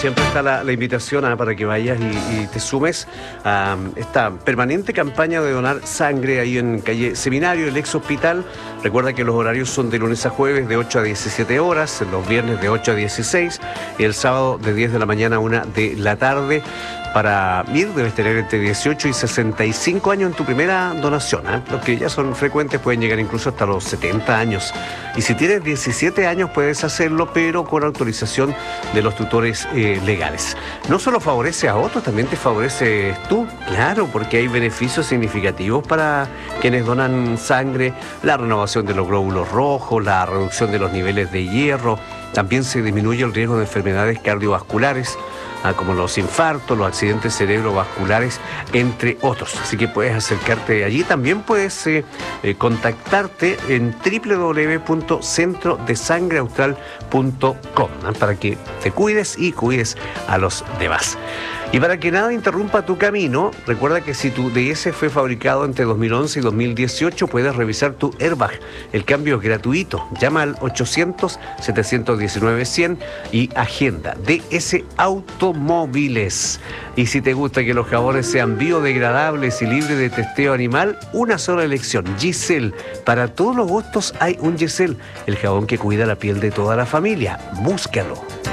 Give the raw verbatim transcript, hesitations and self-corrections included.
siempre está la, la invitación ah, para que vayas y, y te sumes a esta permanente campaña de donar sangre ahí en calle Seminario, el ex hospital. Recuerda que los horarios son de lunes a jueves de ocho a diecisiete horas, los viernes de ocho a dieciséis y el sábado de diez de la mañana a una de la tarde. Para ir debes tener entre dieciocho y sesenta y cinco años en tu primera donación. ¿eh? Los que ya son frecuentes pueden llegar incluso hasta los setenta años. Y si tienes diecisiete años puedes hacerlo, pero con autorización de los tutores eh, legales. No solo favorece a otros, también te favoreces tú, claro, porque hay beneficios significativos para quienes donan sangre, la renovación de los glóbulos rojos, la reducción de los niveles de hierro, también se disminuye el riesgo de enfermedades cardiovasculares, Ah, como los infartos, los accidentes cerebrovasculares, entre otros. Así que puedes acercarte allí. También puedes eh, eh, contactarte en doble u doble u doble u punto centro de sangre austral punto com ¿eh? para que te cuides y cuides a los demás. Y para que nada interrumpa tu camino, recuerda que si tu D S fue fabricado entre dos mil once y dos mil dieciocho, puedes revisar tu airbag. El cambio es gratuito. Llama al ochocientos, setecientos diecinueve, cien y agenda D S Automóviles. Y si te gusta que los jabones sean biodegradables y libres de testeo animal, una sola elección, Giselle. Para todos los gustos hay un Giselle, el jabón que cuida la piel de toda la familia. Búscalo.